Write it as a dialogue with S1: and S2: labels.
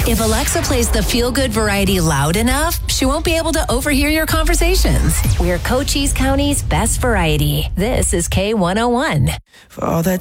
S1: If Alexa plays the feel-good variety loud enough, she won't be able to overhear your conversations. We're Cochise County's best variety. This is K101.
S2: For all that